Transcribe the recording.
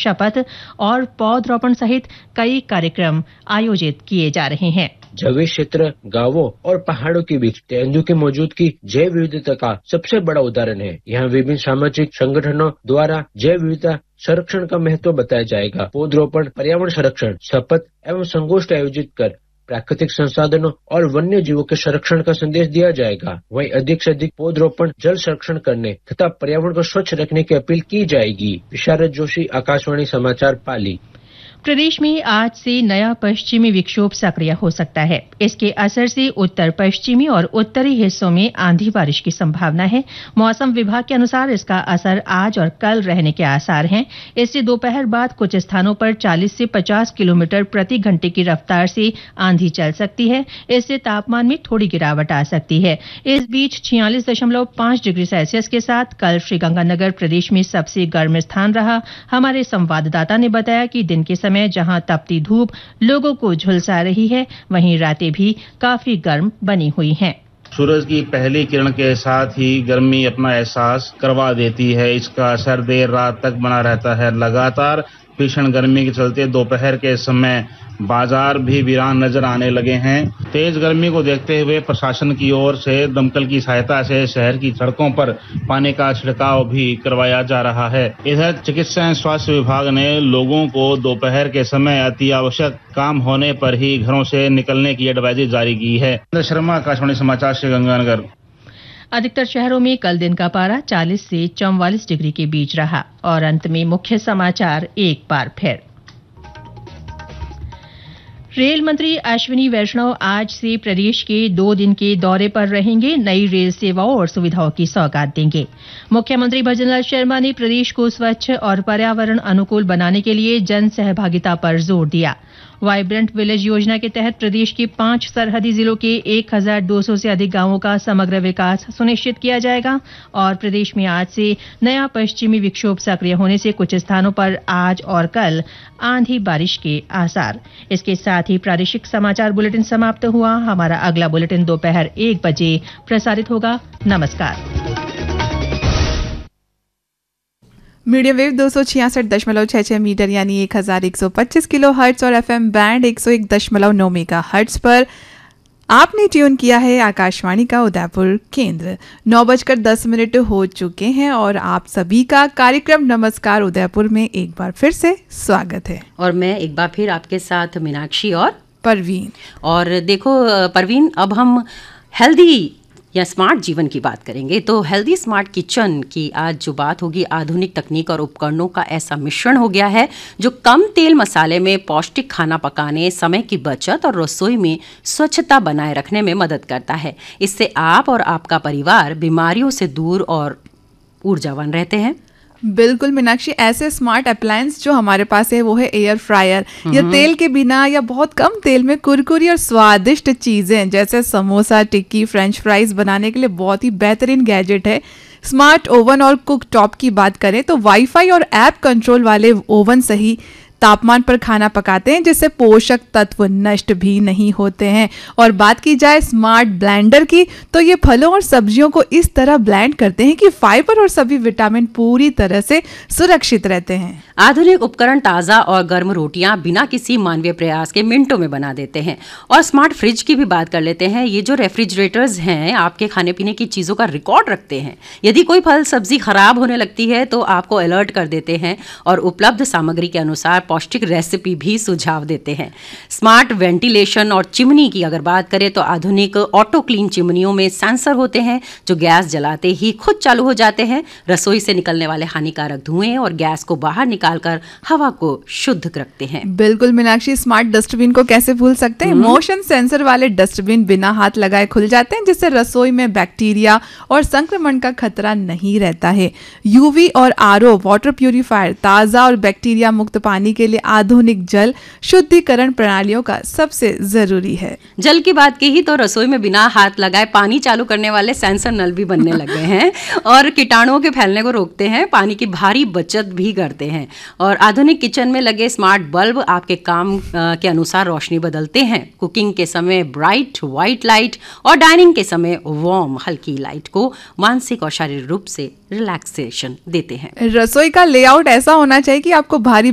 शपथ और पौधरोपण सहित कई कार्यक्रम आयोजित किए जा रहे हैं। जंगली क्षेत्र, गांवों और पहाड़ों के बीच तेंदुए की मौजूदगी जैव विविधता का सबसे बड़ा उदाहरण है। यहाँ विभिन्न सामाजिक संगठनों द्वारा जैव विविधता संरक्षण का महत्व बताया जाएगा। पौधरोपण, पर्यावरण संरक्षण, शपथ एवं संगोष्ठी आयोजित कर प्राकृतिक संसाधनों और वन्य जीवों के संरक्षण का संदेश दिया जाएगा। वहीं अधिक से अधिक पौधरोपण, जल संरक्षण करने तथा पर्यावरण को स्वच्छ रखने की अपील की जाएगी। विशारद जोशी, आकाशवाणी समाचार, पाली। प्रदेश में आज से नया पश्चिमी विक्षोभ सक्रिय हो सकता है। इसके असर से उत्तर पश्चिमी और उत्तरी हिस्सों में आंधी बारिश की संभावना है। मौसम विभाग के अनुसार इसका असर आज और कल रहने के आसार हैं। इससे दोपहर बाद कुछ स्थानों पर 40 से 50 किलोमीटर प्रति घंटे की रफ्तार से आंधी चल सकती है। इससे तापमान में थोड़ी गिरावट आ सकती है। इस बीच 46.5 डिग्री सेल्सियस के साथ कल श्रीगंगानगर प्रदेश में सबसे गर्म स्थान रहा। हमारे संवाददाता ने बताया कि दिन के समय जहां तपती धूप लोगों को झुलसा रही है, वहीं रातें भी काफी गर्म बनी हुई हैं। सूरज की पहली किरण के साथ ही गर्मी अपना एहसास करवा देती है। इसका असर देर रात तक बना रहता है। लगातार भीषण गर्मी के चलते दोपहर के समय बाजार भी वीरान नजर आने लगे हैं। तेज गर्मी को देखते हुए प्रशासन की ओर से दमकल की सहायता से शहर की सड़कों पर पानी का छिड़काव भी करवाया जा रहा है। इधर चिकित्सा एवं स्वास्थ्य विभाग ने लोगों को दोपहर के समय अति आवश्यक काम होने पर ही घरों से निकलने की एडवाइजरी जारी की है। शर्मा, आकाशवाणी समाचार, श्रीगंगानगर। अधिकतर शहरों में कल दिन का पारा 40 से 44 डिग्री के बीच रहा। और अंत में मुख्य समाचार एक बार फिर। रेल मंत्री अश्विनी वैष्णव आज से प्रदेश के 2 दिन के दौरे पर रहेंगे। नई रेल सेवाओं और सुविधाओं की सौगात देंगे। मुख्यमंत्री भजनलाल शर्मा ने प्रदेश को स्वच्छ और पर्यावरण अनुकूल बनाने के लिए जन सहभागिता पर जोर दिया। वाइब्रेंट विलेज योजना के तहत प्रदेश के 5 सरहदी जिलों के 1200 से अधिक गांवों का समग्र विकास सुनिश्चित किया जाएगा। और प्रदेश में आज से नया पश्चिमी विक्षोभ सक्रिय होने से कुछ स्थानों पर आज और कल आंधी बारिश के आसार। इसके साथ ही प्रादेशिक समाचार बुलेटिन समाप्त हुआ। हमारा अगला बुलेटिन दोपहर 1 बजे प्रसारित होगा। नमस्कार। मीडियम वेव 266.66 मीटर यानी 1125 किलो हर्ट्ज और एफएम बैंड 101.9 मेगा हर्ट्ज पर आपने ट्यून किया है आकाशवाणी का उदयपुर केंद्र। 9:10 हो चुके हैं और आप सभी का कार्यक्रम नमस्कार उदयपुर में एक बार फिर से स्वागत है। और मैं एक बार फिर आपके साथ मीनाक्षी और परवीन। और देखो परवीन, अब हम हेल्दी या स्मार्ट जीवन की बात करेंगे। तो हेल्दी स्मार्ट किचन की आज जो बात होगी, आधुनिक तकनीक और उपकरणों का ऐसा मिश्रण हो गया है जो कम तेल मसाले में पौष्टिक खाना पकाने, समय की बचत और रसोई में स्वच्छता बनाए रखने में मदद करता है। इससे आप और आपका परिवार बीमारियों से दूर और ऊर्जावान रहते हैं। बिल्कुल मीनाक्षी, ऐसे स्मार्ट अप्लायंस जो हमारे पास है वो है एयर फ्रायर। या तेल के बिना या बहुत कम तेल में कुरकुरी और स्वादिष्ट चीजें जैसे समोसा, टिक्की, फ्रेंच फ्राइज बनाने के लिए बहुत ही बेहतरीन गैजेट है। स्मार्ट ओवन और कुक टॉप की बात करें तो वाईफाई और ऐप कंट्रोल वाले ओवन सही तापमान पर खाना पकाते हैं जिससे पोषक तत्व नष्ट भी नहीं होते हैं। और बात की जाए स्मार्ट ब्लेंडर की तो ये फलों और सब्जियों को इस तरह ब्लेंड करते हैं कि फाइबर और सभी विटामिन पूरी तरह से सुरक्षित रहते हैं। आधुनिक उपकरण ताज़ा और गर्म रोटियां बिना किसी मानवीय प्रयास के मिनटों में बना देते हैं। और स्मार्ट फ्रिज की भी बात कर लेते हैं। ये जो रेफ्रिजरेटर्स हैं आपके खाने पीने की चीज़ों का रिकॉर्ड रखते हैं। यदि कोई फल सब्जी खराब होने लगती है तो आपको अलर्ट कर देते हैं और उपलब्ध सामग्री के अनुसार पौष्टिक रेसिपी भी सुझाव देते हैं। स्मार्ट वेंटिलेशन और चिमनी की अगर बात करें तो आधुनिक ऑटो क्लीन चिमनियों में सेंसर होते हैं जो गैस जलाते ही खुद चालू हो जाते हैं। रसोई से निकलने वाले हानिकारक धुएं और गैस को बाहर निकालकर हवा को शुद्ध रखते हैं। बिल्कुल मीनाक्षी, स्मार्ट डस्टबिन को कैसे भूल सकते हैं। मोशन सेंसर वाले डस्टबिन बिना हाथ लगाए खुल जाते हैं जिससे रसोई में बैक्टीरिया और संक्रमण का खतरा नहीं रहता है। यूवी और आरओ वाटर प्यूरिफायर ताज़ा और बैक्टीरिया मुक्त पानी के लिए आधुनिक जल शुद्धिकरण प्रणालियों का सबसे जरूरी है। जल की बात की ही तो रसोई में बिना हाथ लगाए पानी चालू करने वाले सेंसर नल भी बनने लगे हैं और कीटाणुओं के फैलने को रोकते हैं, पानी की भारी बचत भी करते हैं। और आधुनिक किचन में लगे स्मार्ट बल्ब आपके काम के अनुसार रोशनी बदलते हैं। कुकिंग के समय ब्राइट व्हाइट लाइट और डाइनिंग के समय वार्म हल्की लाइट को मानसिक और शारीरिक रूप से रिलैक्सेशन देते हैं। रसोई का लेआउट ऐसा होना चाहिए कि आपको भारी